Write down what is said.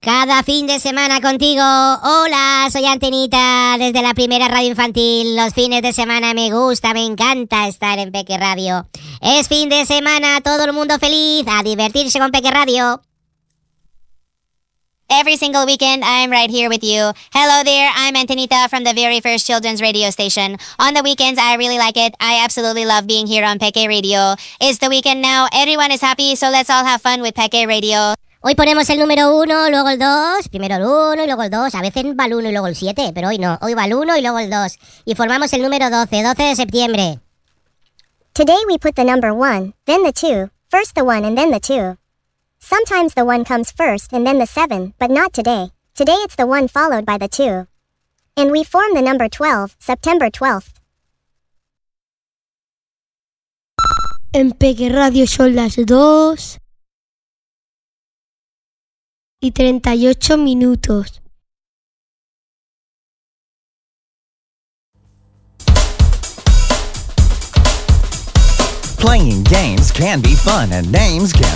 Cada fin de semana contigo. Hola, soy Antenita desde la primera radio infantil. Los fines de semana me gusta, me encanta estar en Peque Radio. Es fin de semana, todo el mundo feliz, a divertirse con Peque Radio. Every single weekend, I'm right here with you. Hello there, I'm Antenita from the very first children's radio station. On the weekends, I really like it. I absolutely love being here on Peque Radio. It's the weekend now, everyone is happy, so let's all have fun with Peque Radio. Hoy ponemos el número 1, luego el 2, primero el 1 y luego el 2. A veces va el 1 y luego el 7, pero hoy no. Hoy va el 1 y luego el 2. Y formamos el número 12 de septiembre. Today we put the number 1, then the 2, first the 1 and then the 2. Sometimes the 1 comes first and then the 7, but not today. Today it's the 1 followed by the 2. And we form the number 12, September 12th. En Peque Radio son las 2:38. Playing games can be fun and names can